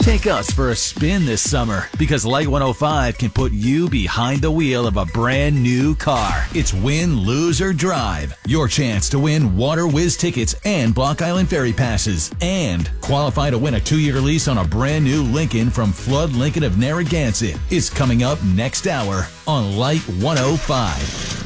Take us for a spin this summer because Light 105 can put you behind the wheel of a brand new car. It's win, lose, or drive. Your chance to win Water Whiz tickets and Block Island Ferry passes. And qualify to win a 2-year lease on a brand new Lincoln from Flood Lincoln of Narragansett is coming up next hour on Light 105.